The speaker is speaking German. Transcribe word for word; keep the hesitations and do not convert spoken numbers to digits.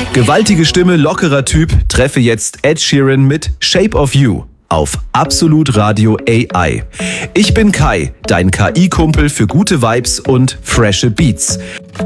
Gewaltige Stimme, lockerer Typ, treffe jetzt Ed Sheeran mit Shape of You auf Absolut Radio A I. Ich bin Kai, dein K I-Kumpel für gute Vibes und frische Beats.